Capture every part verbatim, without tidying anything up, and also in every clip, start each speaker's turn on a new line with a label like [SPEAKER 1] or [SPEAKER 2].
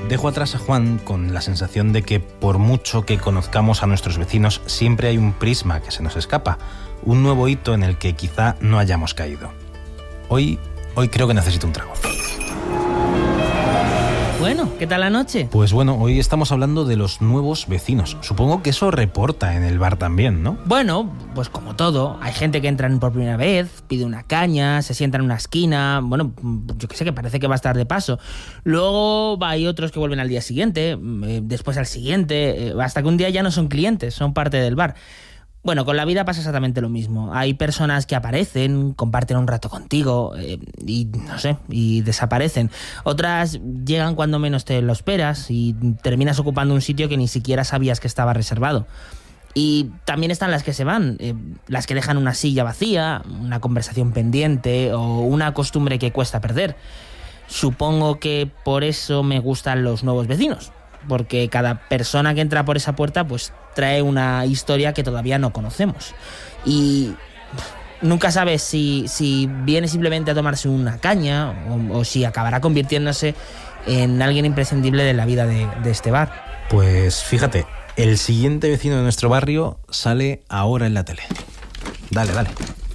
[SPEAKER 1] Dejo atrás a Juan con la sensación de que por mucho que conozcamos a nuestros vecinos, siempre hay un prisma que se nos escapa, un nuevo hito en el que quizá no hayamos caído. Hoy, hoy creo que necesito un trago.
[SPEAKER 2] Bueno, ¿qué tal la noche?
[SPEAKER 1] Pues bueno, hoy estamos hablando de los nuevos vecinos. Supongo que eso reporta en el bar también, ¿no?
[SPEAKER 2] Bueno, pues como todo, hay gente que entra por primera vez, pide una caña, se sienta en una esquina, bueno, yo qué sé, que parece que va a estar de paso. Luego hay otros que vuelven al día siguiente, después al siguiente, hasta que un día ya no son clientes, son parte del bar. Bueno, con la vida pasa exactamente lo mismo. Hay personas que aparecen, comparten un rato contigo eh, y, no sé, y desaparecen. Otras llegan cuando menos te lo esperas y terminas ocupando un sitio que ni siquiera sabías que estaba reservado. Y también están las que se van, eh, las que dejan una silla vacía, una conversación pendiente o una costumbre que cuesta perder. Supongo que por eso me gustan los nuevos vecinos, porque cada persona que entra por esa puerta pues trae una historia que todavía no conocemos y nunca sabes si, si viene simplemente a tomarse una caña o, o si acabará convirtiéndose en alguien imprescindible de la vida de, de este bar.
[SPEAKER 1] Pues fíjate, el siguiente vecino de nuestro barrio sale ahora en la tele. Dale, dale.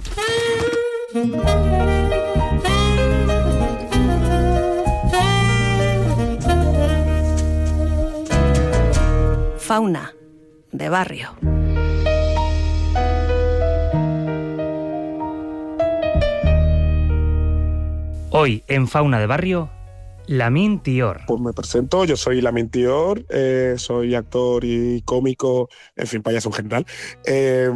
[SPEAKER 3] Fauna de barrio.
[SPEAKER 4] Hoy en Fauna de Barrio, Lamin Tior.
[SPEAKER 5] Pues me presento, yo soy Lamin Tior, eh, soy actor y cómico, en fin, payaso en general. Eh,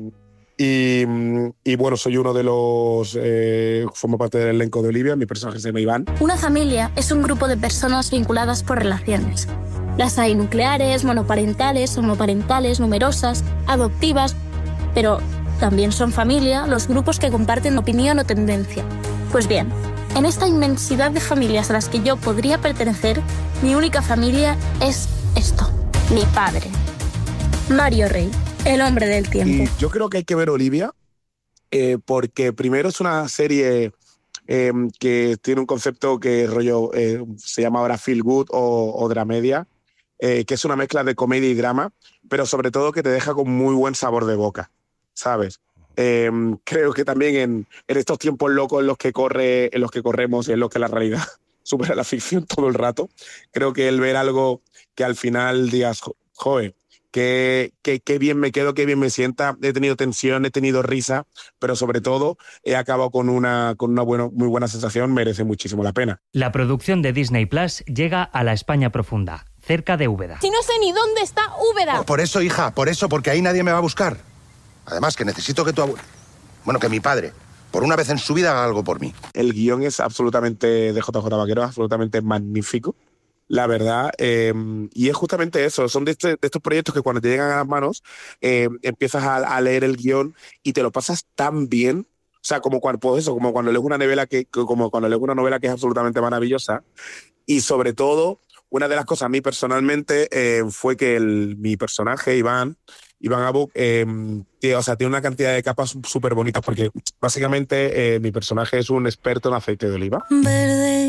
[SPEAKER 5] y, y bueno, soy uno de los... Eh, formo parte del elenco de Olivia, mi personaje se llama Iván.
[SPEAKER 6] Una familia es un grupo de personas vinculadas por relaciones. Las hay nucleares, monoparentales, homoparentales, numerosas, adoptivas, pero también son familia los grupos que comparten opinión o tendencia. Pues bien, en esta inmensidad de familias a las que yo podría pertenecer, mi única familia es esto, mi padre. Mario Rey, el hombre del tiempo.
[SPEAKER 5] Y yo creo que hay que ver Olivia, eh, porque primero es una serie eh, que tiene un concepto que rollo eh, se llama ahora Feel Good o, o Dramedia, eh, que es una mezcla de comedia y drama, pero sobre todo que te deja con muy buen sabor de boca, ¿sabes? Eh, creo que también en, en estos tiempos locos en los que corre, en los que corremos y en los que la realidad supera la ficción todo el rato, creo que el ver algo que al final digas, joder, qué, qué, qué bien me quedo, qué bien me sienta, he tenido tensión, he tenido risa, pero sobre todo he acabado con una, con una bueno, muy buena sensación, merece muchísimo la pena.
[SPEAKER 4] La producción de Disney Plus llega a la España profunda, cerca de Úbeda.
[SPEAKER 7] Si no sé ni dónde está Úbeda.
[SPEAKER 8] Por eso, hija, por eso, porque ahí nadie me va a buscar. Además, que necesito que tu abuelo... Bueno, que mi padre, por una vez en su vida, haga algo por mí.
[SPEAKER 5] El guión es absolutamente, de J J Vaquero, absolutamente magnífico, la verdad. Eh, y es justamente eso, son de, este, de estos proyectos que cuando te llegan a las manos, eh, empiezas a, a leer el guión y te lo pasas tan bien. O sea, como cuando, pues eso, como cuando lees una novela que, como cuando lees una novela que es absolutamente maravillosa. Y sobre todo, una de las cosas a mí personalmente eh, fue que el, mi personaje, Iván, Iván Abuk, eh, tiene, o sea, tiene una cantidad de capas súper bonitas porque básicamente eh, mi personaje es un experto en aceite de oliva.
[SPEAKER 3] Verde.